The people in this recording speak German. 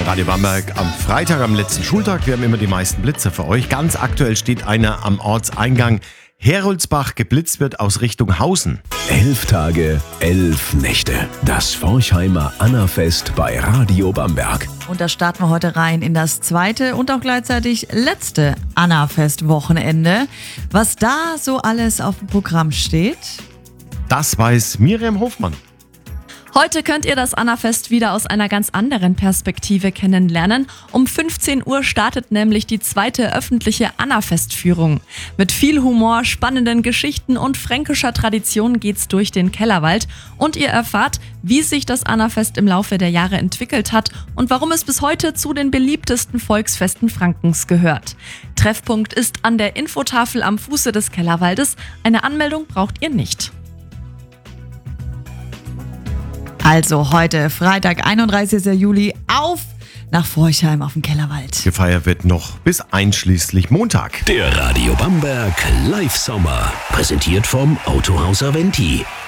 Radio Bamberg am Freitag, am letzten Schultag. Wir haben immer die meisten Blitzer für euch. Ganz aktuell steht einer am Ortseingang Heroldsbach. Geblitzt wird aus Richtung Hausen. 11 Tage, 11 Nächte. Das Forchheimer Annafest bei Radio Bamberg. Und da starten wir heute rein in das zweite und auch gleichzeitig letzte Annafest-Wochenende. Was da so alles auf dem Programm steht? Das weiß Miriam Hofmann. Heute könnt ihr das Annafest wieder aus einer ganz anderen Perspektive kennenlernen. Um 15 Uhr startet nämlich die zweite öffentliche Annafest-Führung. Mit viel Humor, spannenden Geschichten und fränkischer Tradition geht's durch den Kellerwald. Und ihr erfahrt, wie sich das Annafest im Laufe der Jahre entwickelt hat und warum es bis heute zu den beliebtesten Volksfesten Frankens gehört. Treffpunkt ist an der Infotafel am Fuße des Kellerwaldes. Eine Anmeldung braucht ihr nicht. Also heute, Freitag, 31. Juli, auf nach Forchheim auf dem Kellerwald. Gefeiert wird noch bis einschließlich Montag. Der Radio Bamberg Live Sommer. Präsentiert vom Autohaus Aventi.